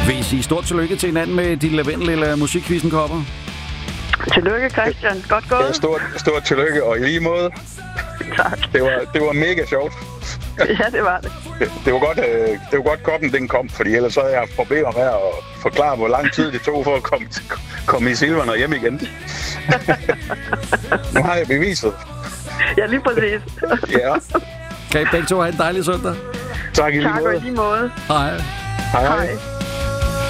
Vil I sige stort tillykke til hinanden med de lavendel- musikquizzen, Kopper? Tillykke, Christian. Godt gået. Ja, stort tillykke, og i lige måde. Tak. Det var mega sjovt. Ja, det var det. Det var godt koppen, den kom, fordi ellers så havde jeg haft problemer med at forklare, hvor lang tid det tog for at komme i silveren og hjem igen. Nu har jeg beviset. Ja, lige præcis. Ja. Kan I begge to have en dejlig søndag? Tak i lige måde. Tak og i lige måde. Hej. Hej.